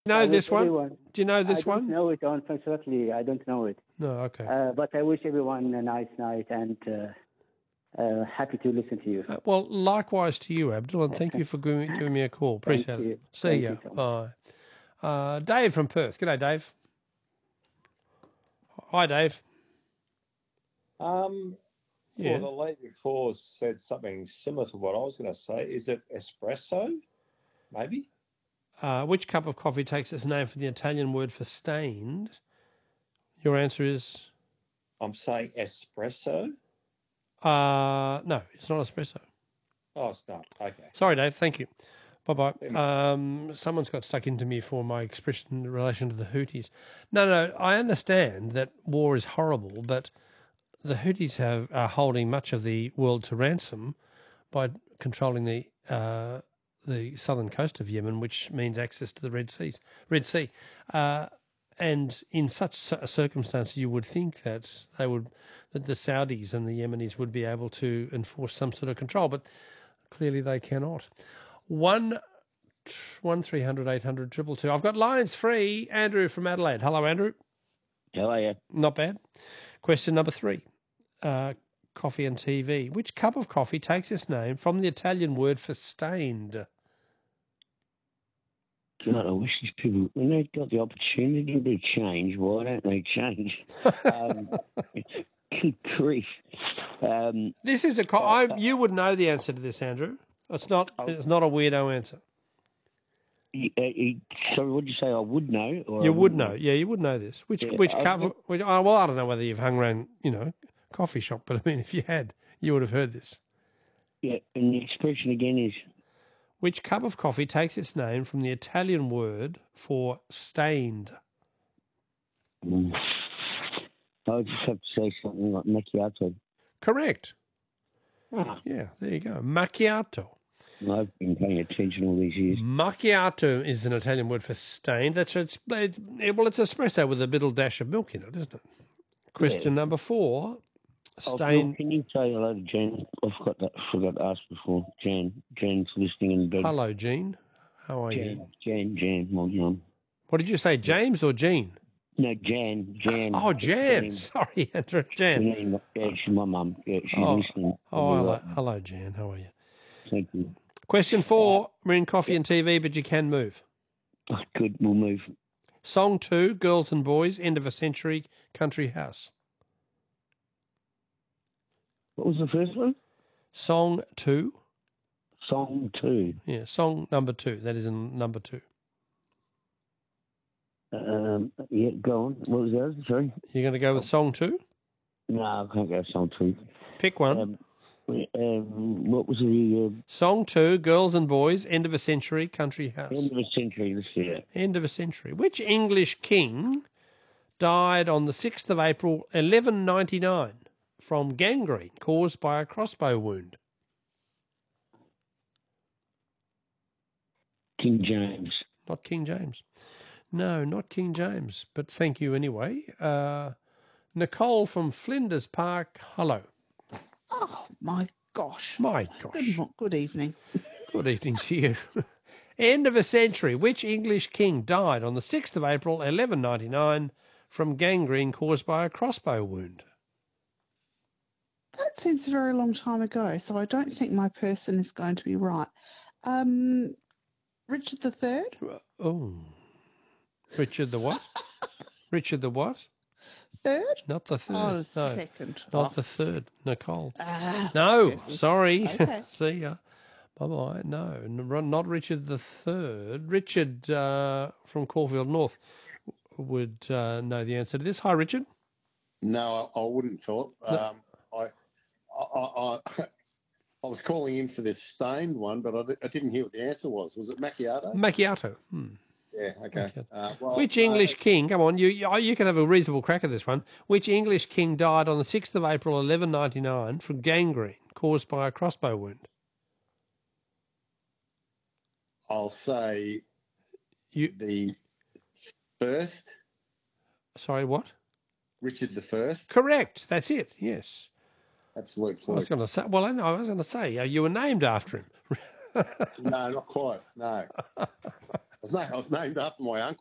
You know this one? everyone. Do you know this I don't one? know it, unfortunately. I don't know it. No, okay. But I wish everyone a nice night and happy to listen to you. Well, likewise to you, Abdul, and thank you for giving me a call. Appreciate Thank it. you. See Thank ya. you so much. Bye. Dave from Perth. G'day, Dave. Hi, Dave. Well, the lady before said something similar to what I was going to say. Is it espresso? Maybe. Which cup of coffee takes its name from the Italian word for stained? Your answer is? I'm saying espresso. No, it's not espresso. Oh, it's not. Okay. Sorry, Dave. Thank you. Bye-bye. Someone's got stuck into me for my expression in relation to the Houthis. No, I understand that war is horrible, but the Houthis are holding much of the world to ransom by controlling the southern coast of Yemen, which means access to the Red Sea. And in such a circumstance, you would think that that the Saudis and the Yemenis would be able to enforce some sort of control, but clearly they cannot. 1300 800 222. I've got lines free. Andrew from Adelaide. Hello, Andrew. How are you? Not bad. Question number 3. Coffee and TV. Which cup of coffee takes its name from the Italian word for stained? God, I wish these people, when they've got the opportunity to change, why don't they change? Good grief. This is you would know the answer to this, Andrew. It's not a weirdo answer. Sorry, what did you say? I would know? Or You would know. Yeah, you would know this. Which cup? Well, I don't know whether you've hung around, coffee shop, but I mean, if you had, you would have heard this. Yeah, and the expression again is? Which cup of coffee takes its name from the Italian word for stained? I would just have to say something like macchiato. Correct. Ah. Yeah, there you go. Macchiato. I've been paying attention all these years. Macchiato is an Italian word for stained. It's espresso with a little dash of milk in it, isn't it? Question number 4. Bill, can you say hello to Jan? I forgot to ask before. Jan's listening in bed. Hello, Jean. How are you? Jan, my mum. What did you say, James or Jean? No, Jan. Oh, Jan. Sorry, Andrew. Jan. Yeah, she's my mum. Yeah, she's listening. Hello, Jan. How are you? Thank you. Question 4. We're in coffee and TV, but you can move. Oh, good, we'll move. Song 2, Girls and Boys, End of a Century, Country House. What was the first one? Song 2. Song 2. Yeah, song number 2. That is in number 2. Yeah, go on. What was that? Sorry? You're going to go with song 2? No, I can't go song 2. Pick one. What was the... Song 2, Girls and Boys, End of a Century, Country House. End of a Century, this year. End of a Century. Which English king died on the 6th of April, 1199, from gangrene caused by a crossbow wound? King James. Not King James. No, not King James, but thank you anyway. Nicole from Flinders Park, hello. Oh, my gosh. My gosh. Good evening. Good evening to you. End of a century. Which English king died on the 6th of April, 1199, from gangrene caused by a crossbow wound? That seems a very long time ago, so I don't think my person is going to be right. Richard III? Oh. Richard the what? Richard the what? Third? Not the third. Oh, no, second. Not the third. Nicole. No, goodness. Sorry. Okay. See ya. Bye-bye. No, not Richard the third. Richard from Caulfield North would know the answer to this. Hi, Richard. No, I wouldn't, Philip. No. I was calling in for this stained one, but I didn't hear what the answer was. Was it macchiato? Macchiato. Yeah, okay. Which English king, come on, you can have a reasonable crack at this one. Which English king died on the 6th of April, 1199, from gangrene caused by a crossbow wound? I'll say the first. Sorry, what? Richard the First. Correct. That's it, yes. Absolute I was going to say, well, I was going to say, you were named after him. No, not quite, no. I was named after my uncle.